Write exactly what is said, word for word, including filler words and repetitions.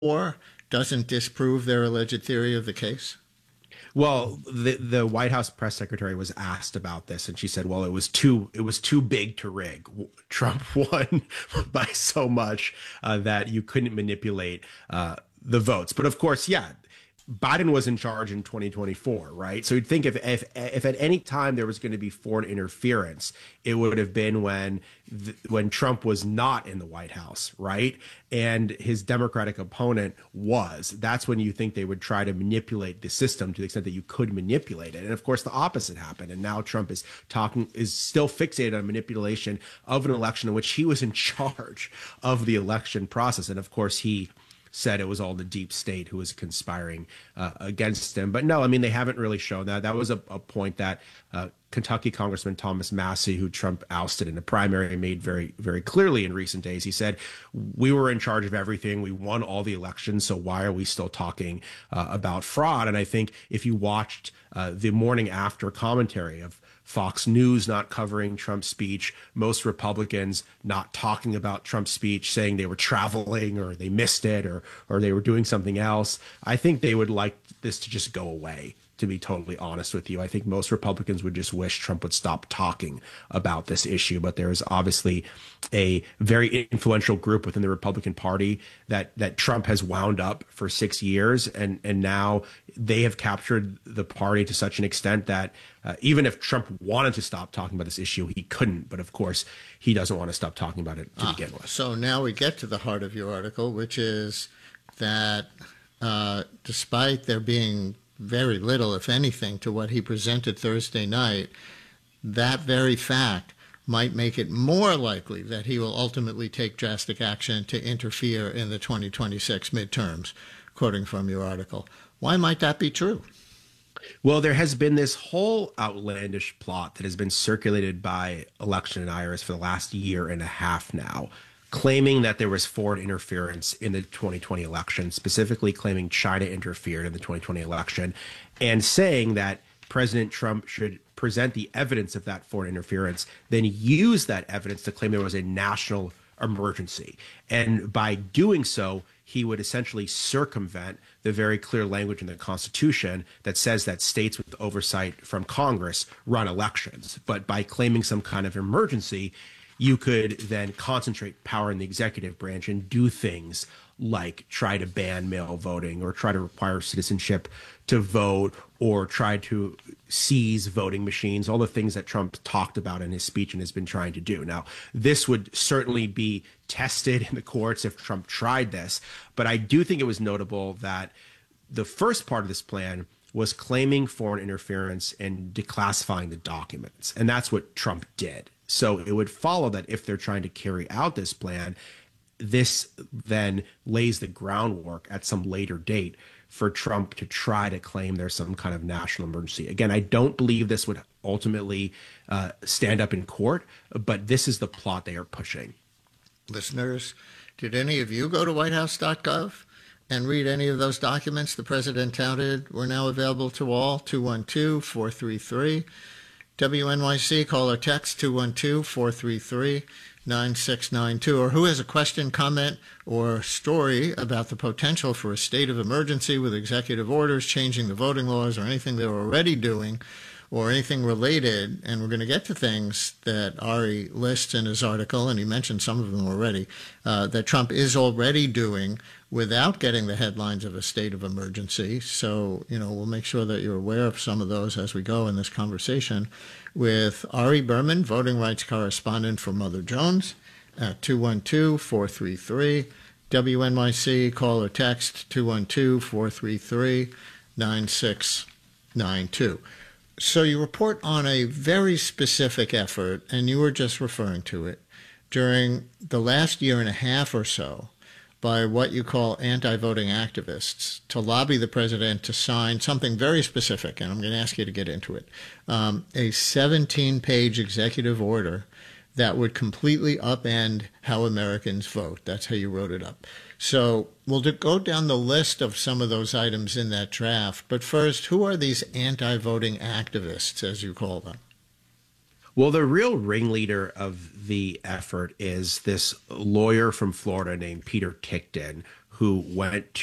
or doesn't disprove their alleged theory of the case? Well, the the White House press secretary was asked about this, and she said, "Well, it was too it was too big to rig. Trump won by so much uh, that you couldn't manipulate uh, the votes." But of course, yeah, Biden was in charge in twenty twenty-four, right? So you'd think if if if at any time there was going to be foreign interference, it would have been when th- when Trump was not in the White House, right? And his Democratic opponent was. That's when you think they would try to manipulate the system to the extent that you could manipulate it. And of course, the opposite happened. And now Trump is talking is still fixated on manipulation of an election in which he was in charge of the election process. And of course, he said it was all the deep state who was conspiring uh, against him. But no, I mean, they haven't really shown that. That was a, a point that uh, Kentucky Congressman Thomas Massie, who Trump ousted in the primary, made very, very clearly in recent days. He said, we were in charge of everything. We won all the elections. So why are we still talking uh, about fraud? And I think if you watched uh, the morning after commentary of Fox News not covering Trump's speech, most Republicans not talking about Trump's speech, saying they were traveling or they missed it or or they were doing something else. I think they would like this to just go away, to be totally honest with you. I think most Republicans would just wish Trump would stop talking about this issue. But there is obviously a very influential group within the Republican Party that that Trump has wound up for six years. And, and now they have captured the party to such an extent that uh, even if Trump wanted to stop talking about this issue, he couldn't. But of course, he doesn't want to stop talking about it to ah, begin with. So now we get to the heart of your article, which is that uh, despite there being very little, if anything, to what he presented Thursday night, that very fact might make it more likely that he will ultimately take drastic action to interfere in the twenty twenty-six midterms, quoting from your article. Why might that be true? Well, there has been this whole outlandish plot that has been circulated by Election and Iris for the last year and a half now, claiming that there was foreign interference in the twenty twenty election, specifically claiming China interfered in the twenty twenty election, and saying that President Trump should present the evidence of that foreign interference, then use that evidence to claim there was a national emergency. And by doing so, he would essentially circumvent the very clear language in the Constitution that says that states with oversight from Congress run elections. But by claiming some kind of emergency, you could then concentrate power in the executive branch and do things like try to ban mail voting or try to require citizenship to vote or try to seize voting machines, all the things that Trump talked about in his speech and has been trying to do. Now, this would certainly be tested in the courts if Trump tried this. But I do think it was notable that the first part of this plan was claiming foreign interference and declassifying the documents. And that's what Trump did. So it would follow that if they're trying to carry out this plan, this then lays the groundwork at some later date for Trump to try to claim there's some kind of national emergency. Again, I don't believe this would ultimately uh, stand up in court, but this is the plot they are pushing. Listeners, did any of you go to white house dot gov and read any of those documents the president touted were now available to all? two one two, four three three W N Y C, call or text two one two, four three three, nine six nine two. Or who has a question, comment, or story about the potential for a state of emergency with executive orders changing the voting laws or anything they're already doing or anything related. And we're going to get to things that Ari lists in his article, and he mentioned some of them already, uh, that Trump is already doing without getting the headlines of a state of emergency. So, you know, we'll make sure that you're aware of some of those as we go in this conversation with Ari Berman, voting rights correspondent for Mother Jones, at two one two, four three three, W N Y C, call or text two one two, four three three, nine six nine two. So you report on a very specific effort, and you were just referring to it, during the last year and a half or so by what you call anti-voting activists to lobby the president to sign something very specific, and I'm going to ask you to get into it, um, a seventeen-page executive order that would completely upend how Americans vote. That's how you wrote it up. So we'll go down the list of some of those items in that draft. But first, who are these anti-voting activists, as you call them? Well, the real ringleader of the effort is this lawyer from Florida named Peter Tickton, who went